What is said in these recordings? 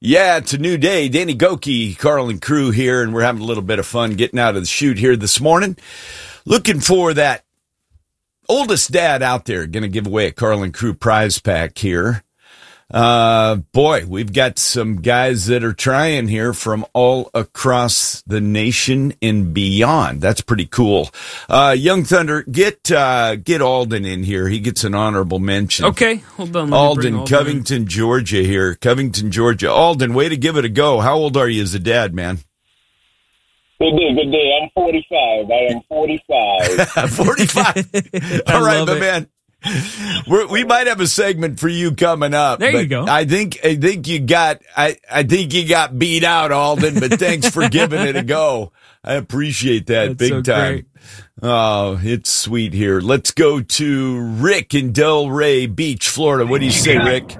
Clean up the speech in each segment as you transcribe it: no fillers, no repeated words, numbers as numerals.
Yeah, it's a new day. Danny Gokey, Carl and crew here, and we're having a little bit of fun getting out of the chute here this morning. Looking for that oldest dad out there. Going to give away a Carl and crew prize pack here. Boy, we've got some guys that are trying here from all across the nation and beyond. That's pretty cool. Young Thunder, get Alden in here. He gets an honorable mention. Okay, hold on. Alden, Covington, Georgia here. Covington, Georgia. Alden, way to give it a go. How old are you as a dad, man? Good day. I'm 45. I am 45. 45. All right, my man. We might have a segment for you coming up. There you go. I think you got beat out, Alden, but thanks for giving it a go. I appreciate that. That's big so time. Great. Oh, it's sweet here. Let's go to Rick in Delray Beach, Florida. What do you say, Rick?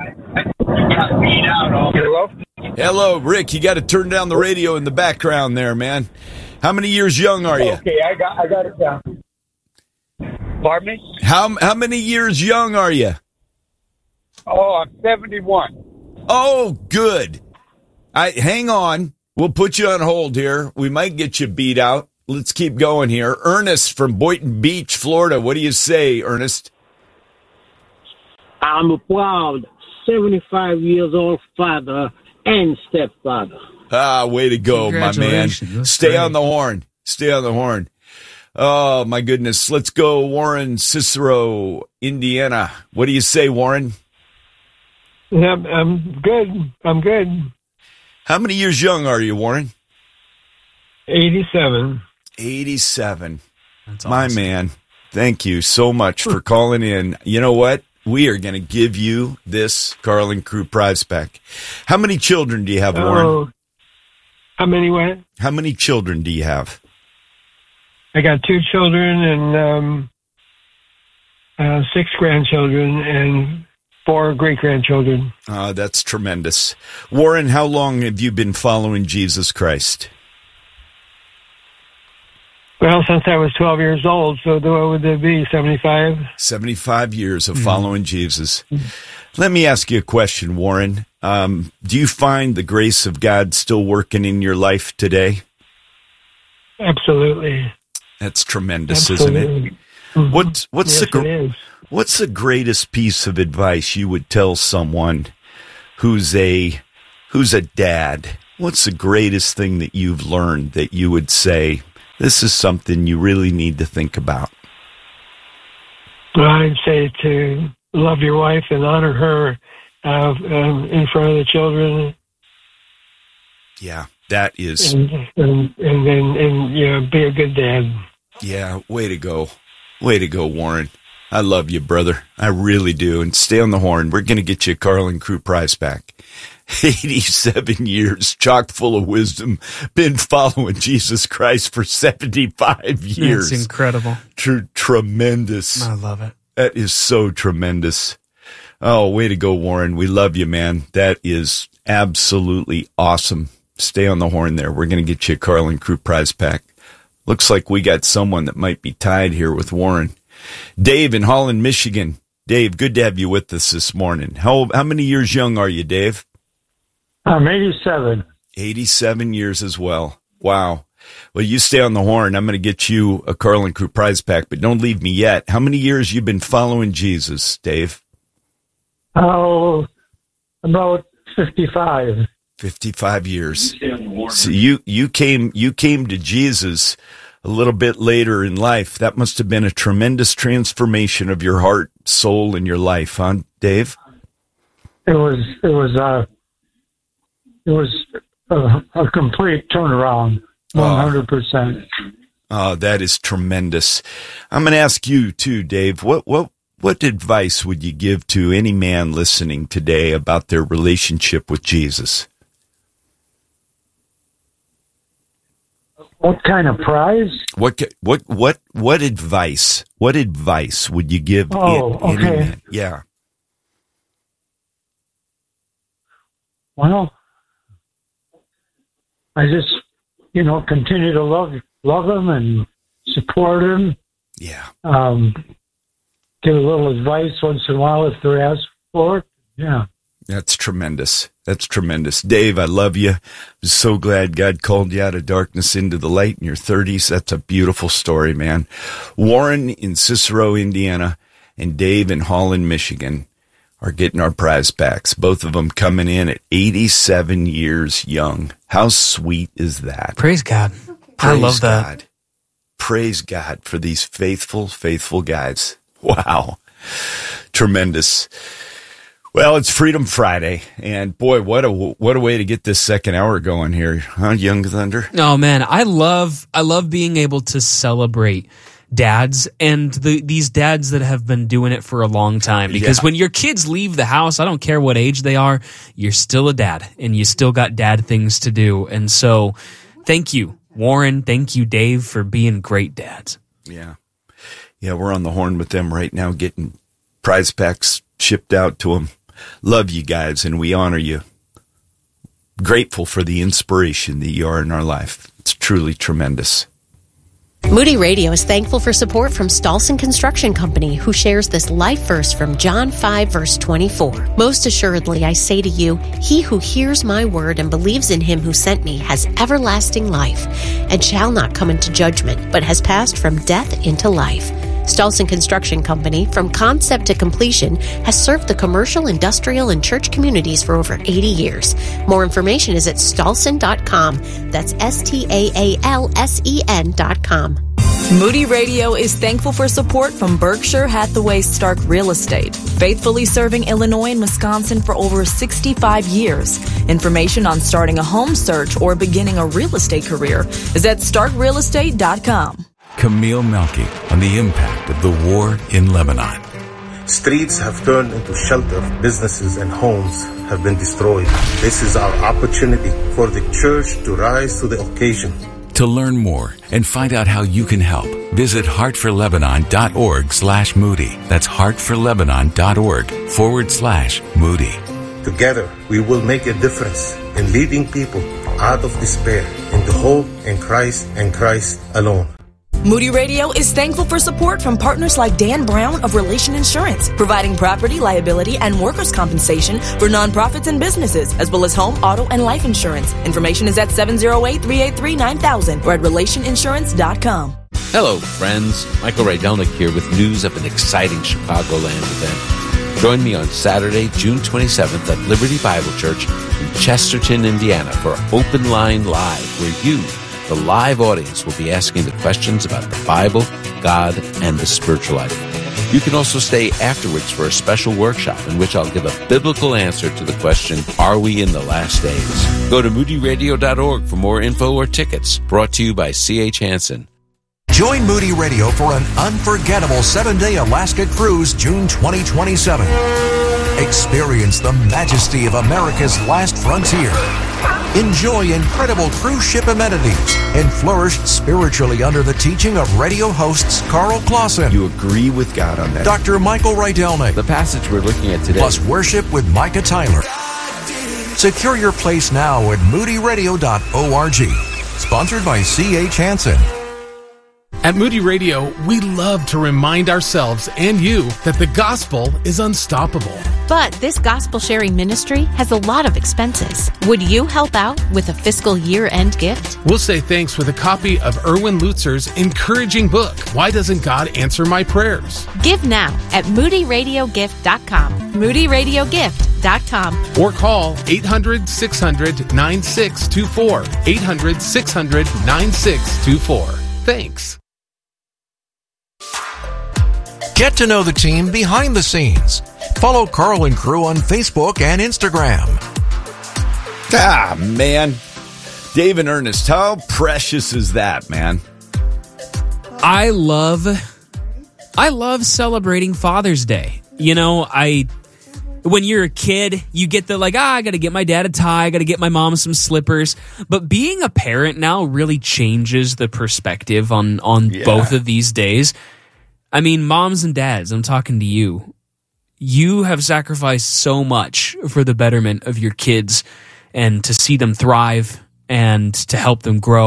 Hello? Hello, Rick. You got to turn down the radio in the background there, man. How many years young are you? Okay, I got it down. Pardon me? How many years young are you? Oh, I'm 71. Oh, good. Hang on. We'll put you on hold here. We might get you beat out. Let's keep going here. Ernest from Boynton Beach, Florida. What do you say, Ernest? I'm a proud 75 years old father and stepfather. Way to go, my man. Stay on the horn. Stay on the horn. Oh, my goodness. Let's go, Warren Cicero, Indiana. What do you say, Warren? I'm good. How many years young are you, Warren? 87. 87. That's awesome. My man, thank you so much for calling in. You know what? We are going to give you this Carl and Crew prize pack. How many children do you have, Warren? How many what? How many children do you have? I got 2 children and 6 grandchildren and 4 great-grandchildren. That's tremendous. Warren, how long have you been following Jesus Christ? Well, since I was 12 years old, so what would there be, 75? 75 years of following Jesus. Let me ask you a question, Warren. Do you find the grace of God still working in your life today? Absolutely. That's tremendous, isn't it? Mm-hmm. What's the greatest piece of advice you would tell someone who's a dad? What's the greatest thing that you've learned that you would say, this is something you really need to think about? Well, I'd say to love your wife and honor her in front of the children. Yeah, that is. And be a good dad. Yeah, way to go. Way to go, Warren. I love you, brother. I really do. And stay on the horn. We're going to get you a Carl and Crew prize back. 87 years, chock full of wisdom, been following Jesus Christ for 75 years. That's incredible. Tremendous. I love it. That is so tremendous. Oh, way to go, Warren. We love you, man. That is absolutely awesome. Stay on the horn there. We're going to get you a Carl and Crew prize pack. Looks like we got someone that might be tied here with Warren. Dave in Holland, Michigan. Dave, good to have you with us this morning. How many years young are you, Dave? I'm 87. 87 years as well. Wow. Well, you stay on the horn. I'm going to get you a Carl and Crew prize pack, but don't leave me yet. How many years you been following Jesus, Dave? Oh, about 55. 55 years. So you came to Jesus a little bit later in life. That must have been a tremendous transformation of your heart, soul, and your life, huh, Dave? It was a complete turnaround, 100%. Oh, that is tremendous. I'm going to ask you too, Dave. What advice would you give to any man listening today about their relationship with Jesus? What kind of prize? What advice? What advice would you give any man? Yeah. Well, I just, continue to love him and support him. Yeah. Give a little advice once in a while if they're asked for it. Yeah. That's tremendous. That's tremendous. Dave, I love you. I'm so glad God called you out of darkness into the light in your 30s. That's a beautiful story, man. Warren in Cicero, Indiana, and Dave in Holland, Michigan are getting our prize packs. Both of them coming in at 87 years young. How sweet is that? Praise God. I love that. God. Praise God for these faithful, faithful guys. Wow. Tremendous. Well, it's Freedom Friday, and boy, what a way to get this second hour going here, huh, Young Thunder? Oh man, I love being able to celebrate dads and these dads that have been doing it for a long time. Because when your kids leave the house, I don't care what age they are, you're still a dad, and you still got dad things to do. And so, thank you, Warren. Thank you, Dave, for being great dads. Yeah, we're on the horn with them right now, getting prize packs shipped out to them. Love you guys, and we honor you. Grateful for the inspiration that you are in our life. It's truly tremendous. Moody Radio is thankful for support from Stolson Construction Company, who shares this life verse from John 5, verse 24. Most assuredly, I say to you, he who hears my word and believes in him who sent me has everlasting life, and shall not come into judgment, but has passed from death into life. Stolson Construction Company, from concept to completion, has served the commercial, industrial, and church communities for over 80 years. More information is at stolson.com. That's STAALSEN.com. Moody Radio is thankful for support from Berkshire Hathaway Stark Real Estate, faithfully serving Illinois and Wisconsin for over 65 years. Information on starting a home search or beginning a real estate career is at starkrealestate.com. Camille Melky on the impact of the war in Lebanon. Streets have turned into shelter. Businesses and homes have been destroyed. This is our opportunity for the church to rise to the occasion. To learn more and find out how you can help, visit heartforlebanon.org/Moody. That's heartforlebanon.org/Moody. Together, we will make a difference in leading people out of despair into hope in Christ and Christ alone. Moody Radio is thankful for support from partners like Dan Brown of Relation Insurance, providing property, liability, and workers' compensation for nonprofits and businesses, as well as home, auto, and life insurance. Information is at 708-383-9000 or at relationinsurance.com. Hello, friends. Michael Rydelnik here with news of an exciting Chicagoland event. Join me on Saturday, June 27th at Liberty Bible Church in Chesterton, Indiana for Open Line Live, where you, the live audience, will be asking the questions about the Bible, God, and the spiritual life. You can also stay afterwards for a special workshop in which I'll give a biblical answer to the question, are we in the last days? Go to moodyradio.org for more info or tickets. Brought to you by C.H. Hansen. Join Moody Radio for an unforgettable 7-day Alaska cruise June 2027. Experience the majesty of America's last frontier. Enjoy incredible cruise ship amenities and flourish spiritually under the teaching of radio hosts Carl Clausen. You agree with God on that? Dr. Michael Rydelnik. The passage we're looking at today. Plus worship with Micah Tyler. Secure your place now at moodyradio.org. Sponsored by C.H. Hansen. At Moody Radio, we love to remind ourselves and you that the gospel is unstoppable. But this gospel-sharing ministry has a lot of expenses. Would you help out with a fiscal year-end gift? We'll say thanks with a copy of Erwin Lutzer's encouraging book, Why Doesn't God Answer My Prayers? Give now at moodyradiogift.com. moodyradiogift.com. Or call 800-600-9624. 800-600-9624. Thanks. Get to know the team behind the scenes. Follow Carl and Crew on Facebook and Instagram. Ah, man. Dave and Ernest, how precious is that, man? I love celebrating Father's Day. You know, when you're a kid, you get the I got to get my dad a tie, I got to get my mom some slippers. But being a parent now really changes the perspective on both of these days. I mean, moms and dads, I'm talking to you. You have sacrificed so much for the betterment of your kids and to see them thrive and to help them grow.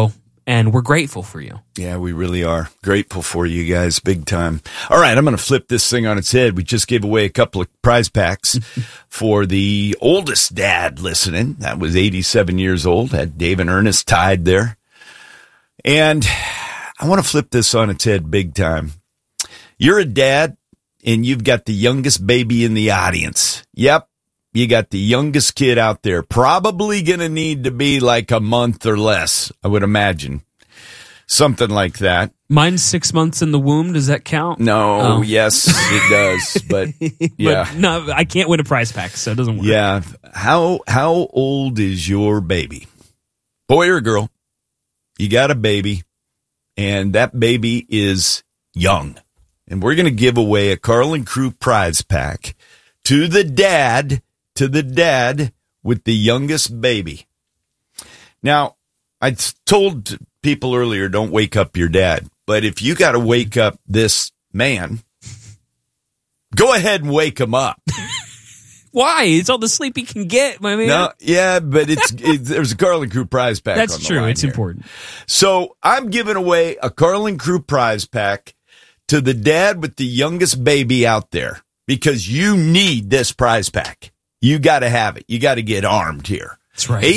and we're grateful for you. Yeah, we really are grateful for you guys, big time. All right, I'm going to flip this thing on its head. We just gave away a couple of prize packs for the oldest dad listening. That was 87 years old, had Dave and Ernest tied there. And I want to flip this on its head big time. You're a dad, and you've got the youngest baby in the audience. Yep. You got the youngest kid out there, probably going to need to be like a month or less, I would imagine. Something like that. Mine's 6 months in the womb. Does that count? No, yes, it does. But yeah. But no, I can't win a prize pack, so it doesn't work. Yeah. How old is your baby? Boy or girl? You got a baby, and that baby is young. And we're going to give away a Carl and Crew prize pack to the dad with the youngest baby. Now, I told people earlier, don't wake up your dad. But if you got to wake up this man, go ahead and wake him up. Why? It's all the sleep he can get, my man. No, yeah, but there's a Carl and Crew prize pack. That's on the true. line It's here. important. So I'm giving away a Carl and Crew prize pack to the dad with the youngest baby out there, because you need this prize pack. You got to have it. You got to get armed here. That's right.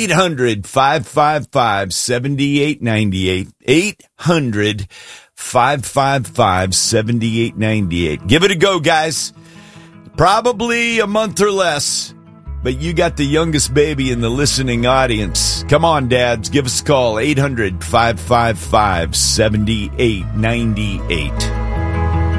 800-555-7898. 800-555-7898. Give it a go, guys. Probably a month or less, but you got the youngest baby in the listening audience. Come on, dads. Give us a call. 800-555-7898.